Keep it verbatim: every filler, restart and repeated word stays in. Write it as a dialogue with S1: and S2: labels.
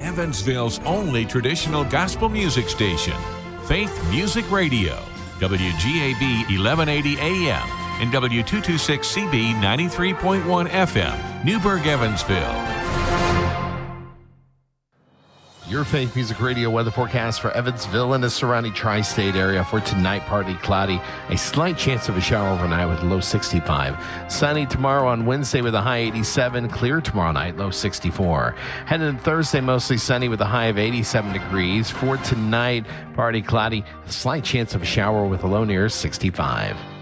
S1: Evansville's only traditional gospel music station, Faith Music Radio, W G A B eleven eighty A M and W two twenty-six C B ninety-three point one F M, Newburgh, Evansville.
S2: Your Faith Music Radio weather forecast for Evansville and the surrounding tri-state area for tonight: partly cloudy, a slight chance of a shower overnight with low sixty-five. Sunny tomorrow on Wednesday with a high eighty-seven. Clear tomorrow night, low sixty-four. Heading to Thursday, mostly sunny with a high of eighty-seven degrees. For tonight, partly cloudy, a slight chance of a shower with a low near sixty-five.